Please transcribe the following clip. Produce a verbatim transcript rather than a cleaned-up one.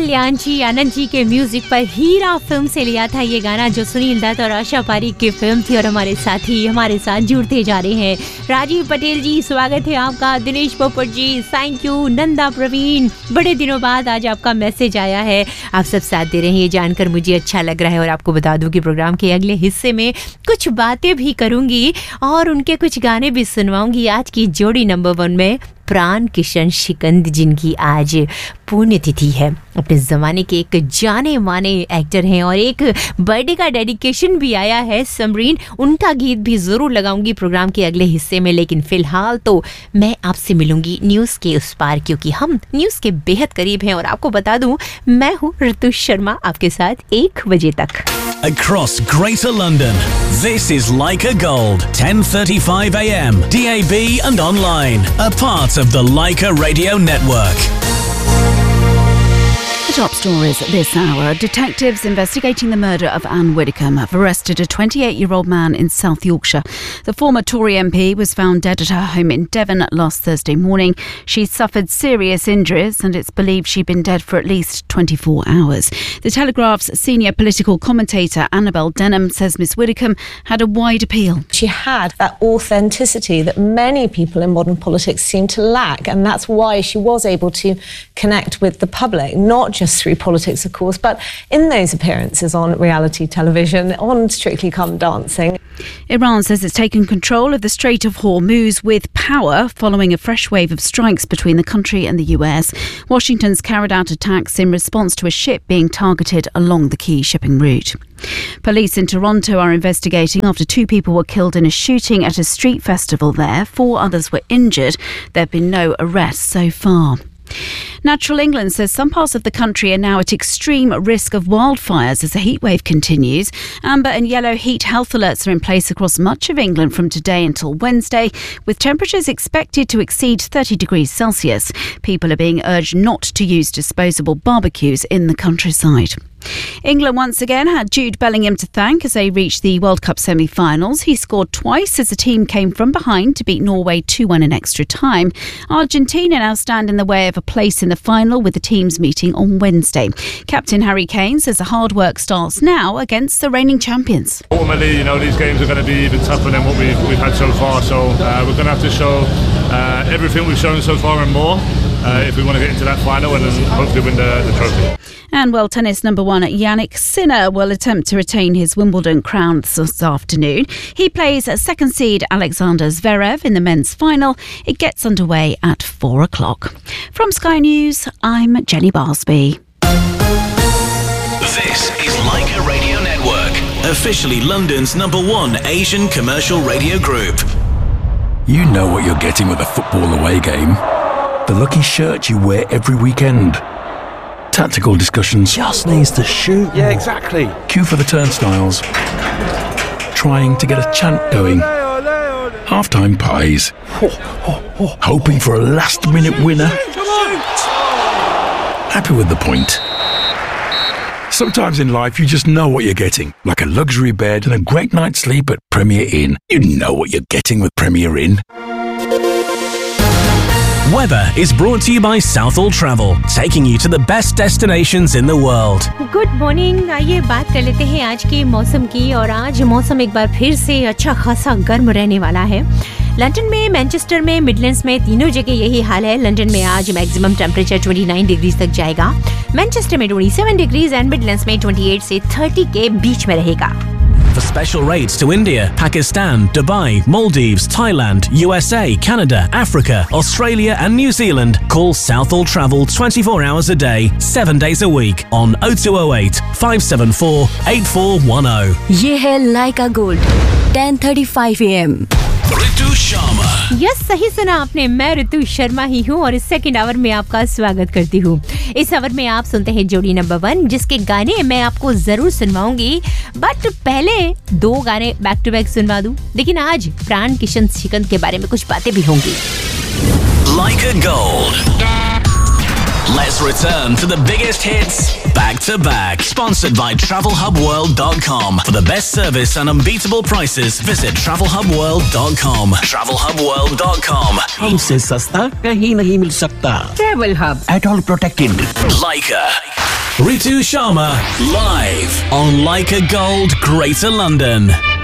कल्याण जी, आनंद जी के म्यूजिक पर हीरा फिल्म से लिया था ये गाना, जो सुनील दत्त और आशा पारीक की फिल्म थी। और हमारे साथी हमारे साथ जुड़ते जा रहे हैं। राजीव पटेल जी, स्वागत है आपका। दिनेश पोपट जी, थैंक यू। नंदा प्रवीण, बड़े दिनों बाद आज आपका मैसेज आया है। आप सब साथ दे रहे हैं, ये जानकर मुझे अच्छा लग रहा है। और आपको बता दूं कि प्रोग्राम के अगले हिस्से में कुछ बातें भी करूंगी और उनके कुछ गाने भी सुनवाऊंगी। आज की जोड़ी नंबर वन में प्राण किशन शिकंद, जिनकी आज पुण्यतिथि है। अपने ज़माने के एक जाने माने एक्टर हैं और एक बर्थडे का डेडिकेशन भी आया है समरीन, उनका गीत भी ज़रूर लगाऊंगी प्रोग्राम के अगले हिस्से में। लेकिन फ़िलहाल तो मैं आपसे मिलूंगी न्यूज़ के उस पार, क्योंकि हम न्यूज़ के बेहद करीब हैं। और आपको बता दूं, मैं हूँ ऋतु शर्मा, आपके साथ एक बजे तक। Across Greater London, this is Leica Gold, ten thirty-five a m, D A B and online, a part of the Leica Radio Network. The top stories this hour. Detectives investigating the murder of Anne Widdecombe have arrested a twenty-eight-year-old man in South Yorkshire. The former Tory M P was found dead at her home in Devon last Thursday morning. She suffered serious injuries and it's believed she'd been dead for at least twenty-four hours. The Telegraph's senior political commentator Annabel Denham says Miss Widdecombe had a wide appeal. She had that authenticity that many people in modern politics seem to lack, and that's why she was able to connect with the public, not just through politics, of course, but in those appearances on reality television, on Strictly Come Dancing. Iran says it's taken control of the Strait of Hormuz with power following a fresh wave of strikes between the country and the U S. Washington's carried out attacks in response to a ship being targeted along the key shipping route. Police in Toronto are investigating after two people were killed in a shooting at a street festival there. Four others were injured. There have been no arrests so far. Natural England says some parts of the country are now at extreme risk of wildfires as the heatwave continues. Amber and yellow heat health alerts are in place across much of England from today until Wednesday, with temperatures expected to exceed thirty degrees Celsius. People are being urged not to use disposable barbecues in the countryside. England once again had Jude Bellingham to thank as they reached the World Cup semi-finals. He scored twice as the team came from behind to beat Norway two one in extra time. Argentina now stand in the way of a place in the final, with the teams meeting on Wednesday. Captain Harry Kane says the hard work starts now against the reigning champions. Ultimately, you know, these games are going to be even tougher than what we've, we've had so far, so uh, we're going to have to show uh, everything we've shown so far and more uh, if we want to get into that final and then hopefully win the, the trophy. And world tennis number one Yannick Sinner will attempt to retain his Wimbledon crown this afternoon. He plays second seed Alexander Zverev in the men's final. It gets underway at four o'clock. From Sky News, I'm Jenny Barsby. This is Leica Radio Network, officially London's number one Asian commercial radio group. You know what you're getting with a football away game. The lucky shirt you wear every weekend. Tactical discussions. Just needs to shoot. Yeah, exactly. Queue for the turnstiles. Trying to get a chant going. Half-time pies. Hoping for a last-minute winner. Happy with the point. Sometimes in life you just know what you're getting. Like a luxury bed and a great night's sleep at Premier Inn. You know what you're getting with Premier Inn. Weather is brought to you by Southall Travel, taking you to the best destinations in the world. Good morning. आइए बात कर लेते हैं आज के मौसम की। और आज मौसम एक बार फिर से अच्छा खासा गर्म रहने वाला है। लंदन में, मैनचेस्टर में, मिडलैंड्स में, तीनों जगह यही हाल है। लंदन में आज मैक्सिमम टेम्परेचर उनतीस डिग्री तक जाएगा, मैनचेस्टर में सत्ताईस डिग्री एंड मिडलैंड्स में अट्ठाईस से तीस के बीच में रहेगा। For special rates to India, Pakistan, Dubai, Maldives, Thailand, U S A, Canada, Africa, Australia and New Zealand, call Southall Travel twenty-four hours a day, seven days a week on oh two oh eight, five seven four, eight four one oh. ये है Leica Gold, ten thirty-five a m. Ritu Sharma. Yes, सही सुना आपने। मैं ऋतु शर्मा ही हूँ और इस second hour में आपका स्वागत करती हूँ। इस आवर में आप सुनते हैं जोड़ी नंबर वन, जिसके गाने मैं आपको जरूर सुनवाऊंगी, बट पहले दो गाने बैक टू बैक सुनवा दूं। लेकिन आज प्राण किशन शिकंद के बारे में कुछ बातें भी होंगी। Leica Gold. Let's return to the biggest hits back to back. Sponsored by travel hub world dot com. For the best service and unbeatable prices, visit travel hub world dot com. travel hub world dot com. हमसे सस्ता कहीं नहीं मिल सकता। Travel Hub. At all protected. Leica. Ritu Sharma live on Leica Gold, Greater London.